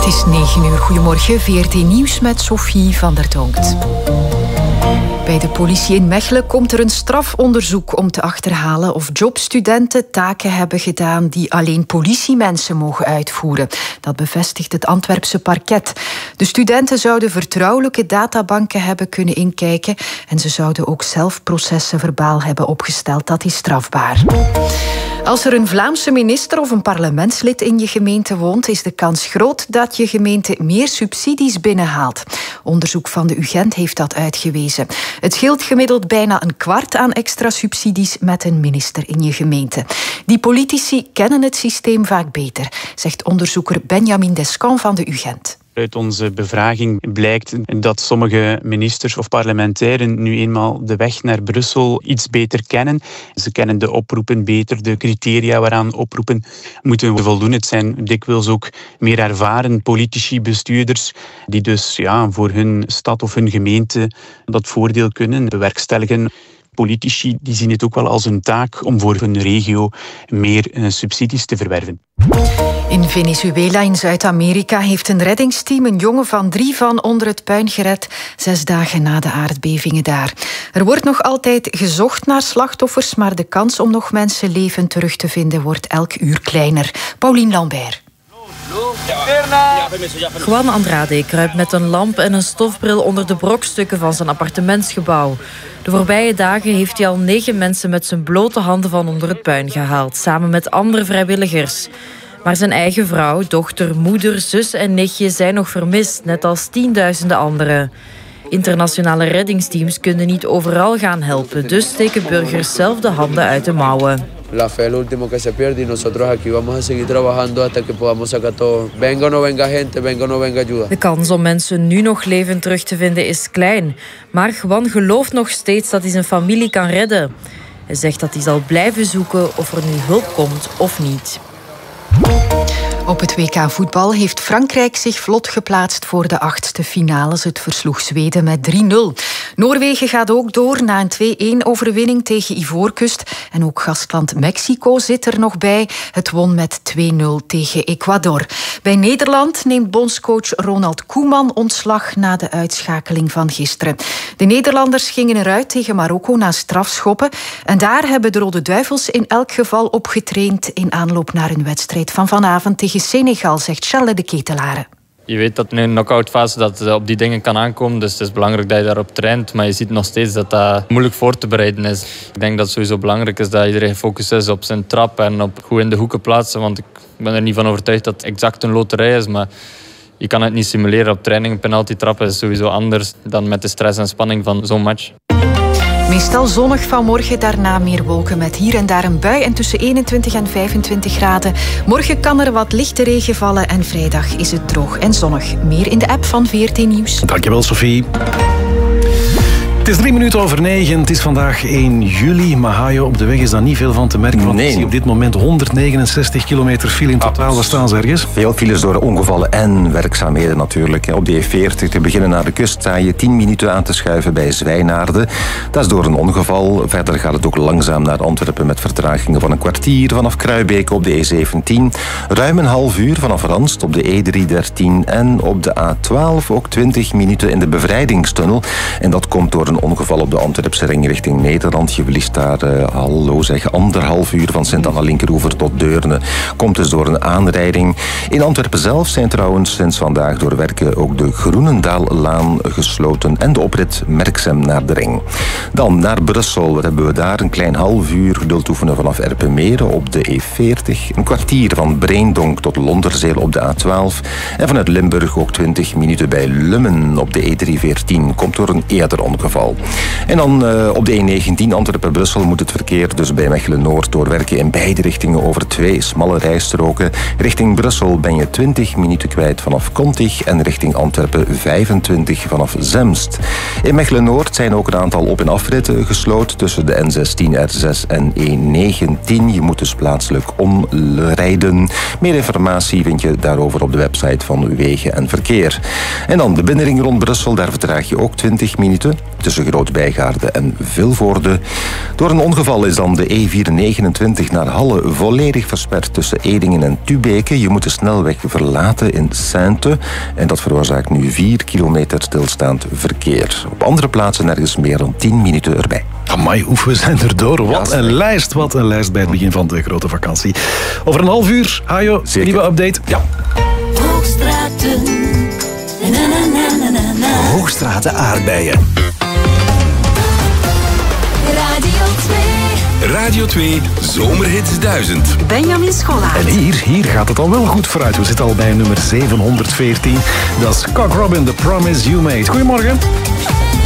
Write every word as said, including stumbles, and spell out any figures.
Het is negen uur. Goedemorgen, V R T Nieuws met Sophie van der Tonkt. Bij de politie in Mechelen komt er een strafonderzoek om te achterhalen of jobstudenten taken hebben gedaan die alleen politiemensen mogen uitvoeren. Dat bevestigt het Antwerpse parket. De studenten zouden vertrouwelijke databanken hebben kunnen inkijken en ze zouden ook zelf processen verbaal hebben opgesteld. Dat is strafbaar. Als er een Vlaamse minister of een parlementslid in je gemeente woont, is de kans groot dat je gemeente meer subsidies binnenhaalt. Onderzoek van de U Gent heeft dat uitgewezen. Het scheelt gemiddeld bijna een kwart aan extra subsidies met een minister in je gemeente. Die politici kennen het systeem vaak beter, zegt onderzoeker Benjamin Descamps van de U Gent. Uit onze bevraging blijkt dat sommige ministers of parlementairen nu eenmaal de weg naar Brussel iets beter kennen. Ze kennen de oproepen beter, de criteria waaraan oproepen moeten voldoen. Het zijn dikwijls ook meer ervaren politici, bestuurders, die dus ja, voor hun stad of hun gemeente dat voordeel kunnen bewerkstelligen. Politici die zien het ook wel als een taak om voor hun regio meer subsidies te verwerven. In Venezuela in Zuid-Amerika heeft een reddingsteam een jongen van drie van onder het puin gered, zes dagen na de aardbevingen daar. Er wordt nog altijd gezocht naar slachtoffers, maar de kans om nog mensen levend terug te vinden wordt elk uur kleiner. Paulien Lambert. Juan Andrade kruipt met een lamp en een stofbril onder de brokstukken van zijn appartementsgebouw. De voorbije dagen heeft hij al negen mensen met zijn blote handen van onder het puin gehaald, samen met andere vrijwilligers. Maar zijn eigen vrouw, dochter, moeder, zus en nichtje zijn nog vermist, net als tienduizenden anderen. Internationale reddingsteams kunnen niet overal gaan helpen, dus steken burgers zelf de handen uit de mouwen. La fe es lo último que se pierde y nosotros aquí vamos a seguir trabajando hasta que podamos sacar todo. Venga o no venga gente, venga o no venga ayuda. De kans om mensen nu nog levend terug te vinden is klein, maar Juan gelooft nog steeds dat hij zijn familie kan redden. Hij zegt dat hij zal blijven zoeken of er nu hulp komt of niet. Op het W K voetbal heeft Frankrijk zich vlot geplaatst voor de achtste finales. Het versloeg Zweden met drie nul. Noorwegen gaat ook door na een twee-één overwinning tegen Ivoorkust. En ook gastland Mexico zit er nog bij. Het won met twee nul tegen Ecuador. Bij Nederland neemt bondscoach Ronald Koeman ontslag na de uitschakeling van gisteren. De Nederlanders gingen eruit tegen Marokko na strafschoppen. En daar hebben de Rode Duivels in elk geval op getraind in aanloop naar een wedstrijd van vanavond tegen Senegal, zegt Charles de Ketelare. Je weet dat in een knock-outfase dat het op die dingen kan aankomen. Dus het is belangrijk dat je daarop traint. Maar je ziet nog steeds dat dat moeilijk voor te bereiden is. Ik denk dat het sowieso belangrijk is dat iedereen gefocust is op zijn trap en op goed in de hoeken plaatsen. Want ik ben er niet van overtuigd dat het exact een loterij is. Maar je kan het niet simuleren op training. Een penalty trappen is sowieso anders dan met de stress en spanning van zo'n match. Meestal zonnig vanmorgen, daarna meer wolken met hier en daar een bui en tussen eenentwintig en vijfentwintig graden. Morgen kan er wat lichte regen vallen en vrijdag is het droog en zonnig. Meer in de app van V R T Nieuws. Dankjewel, Sophie. Het is drie minuten over negen. Het is vandaag één juli. Mahajo, op de weg is daar niet veel van te merken. Want nee. Ik zie op dit moment honderdnegenenzestig kilometer file in totaal. Waar staan ze ergens? Veel files door ongevallen en werkzaamheden natuurlijk. Op de E veertig te beginnen naar de kust sta je tien minuten aan te schuiven bij Zwijnaarden. Dat is door een ongeval. Verder gaat het ook langzaam naar Antwerpen met vertragingen van een kwartier. Vanaf Kruibeke op de E zeventien. Ruim een half uur vanaf Ranst op de E driehonderddertien. En op de A twaalf ook twintig minuten in de bevrijdingstunnel. En dat komt door een ongeval op de Antwerpse ring richting Nederland. Je verliest daar, uh, hallo zeg, anderhalf uur van Sint-Anna-Linkeroever tot Deurne. Komt dus door een aanrijding. In Antwerpen zelf zijn trouwens sinds vandaag door werken ook de Groenendaallaan gesloten en de oprit Merksem naar de ring. Dan naar Brussel. Wat hebben we daar? Een klein half uur geduld oefenen vanaf Erpenmeren op de E veertig. Een kwartier van Breendonk tot Londerzeel op de A twaalf. En vanuit Limburg ook twintig minuten bij Lummen op de E driehonderdveertien. Komt door een eerder ongeval. En dan uh, op de E negentien Antwerpen-Brussel moet het verkeer dus bij Mechelen-Noord doorwerken in beide richtingen over twee smalle rijstroken. Richting Brussel ben je twintig minuten kwijt vanaf Kontig en richting Antwerpen vijfentwintig vanaf Zemst. In Mechelen-Noord zijn ook een aantal op- en afritten gesloten tussen de N zestien, R zes en E negentien. Je moet dus plaatselijk omrijden. Meer informatie vind je daarover op de website van Wegen en Verkeer. En dan de binnenring rond Brussel, daar vertraag je ook twintig minuten. Tussen tussen Groot-Bijgaarde en Vilvoorde. Door een ongeval is dan de E vier negenentwintig naar Halle volledig versperd tussen Edingen en Tubeke. Je moet de snelweg verlaten in Sainte en dat veroorzaakt nu vier kilometer stilstaand verkeer. Op andere plaatsen nergens meer dan tien minuten erbij. Amai, oef, we zijn erdoor. Wat een lijst, wat een lijst bij het begin van de grote vakantie. Over een half uur, Hajo, nieuwe update. Ja. Hoogstraten. Na, na, na, na, na. Hoogstraten aardbeien. Radio twee. Radio twee Zomerhits duizend. Benjamin Schollaert. En hier, hier gaat het al wel goed vooruit. We zitten al bij nummer zevenhonderdveertien. Dat is Cock Robin, The Promise You Made. Goedemorgen.